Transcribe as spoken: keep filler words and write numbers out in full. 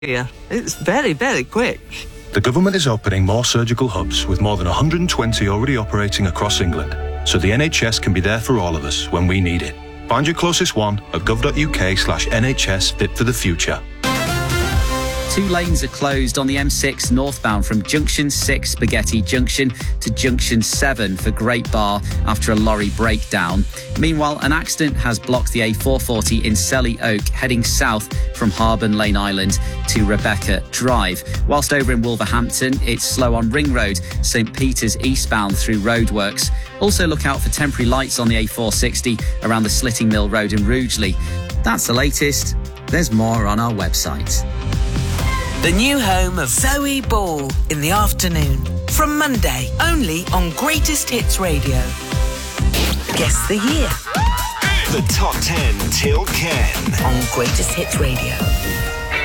here. It's very, very quick. The government is opening more surgical hubs with more than one hundred twenty already operating across England, so the N H S can be there for all of us when we need it. Find your closest one at gov.uk slash NHS Fit for the Future. Two lanes are closed on the M six northbound from Junction six Spaghetti Junction to Junction seven for Great Bar after a lorry breakdown. Meanwhile, an accident has blocked the A four forty in Selly Oak heading south from Harburn Lane Island to Rebecca Drive. Whilst over in Wolverhampton, it's slow on Ring Road, St Peter's eastbound through roadworks. Also look out for temporary lights on the A four sixty around the Slitting Mill Road in Rugeley. That's the latest. There's more on our website. The new home of Zoe Ball in the afternoon. From Monday, only on Greatest Hits Radio. Guess the year. The Top ten till Ken. On Greatest Hits Radio.